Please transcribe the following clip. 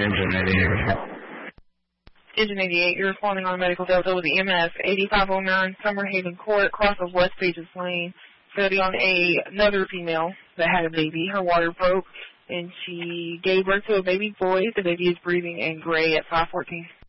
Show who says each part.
Speaker 1: Engine 88.
Speaker 2: Engine 88, you're responding on a medical delta with EMS 8509 Summer Haven Court, cross of West Pages Lane. Study on another female that had a baby. Her water broke, and she gave birth to a baby boy. The baby is breathing and gray at 5:14.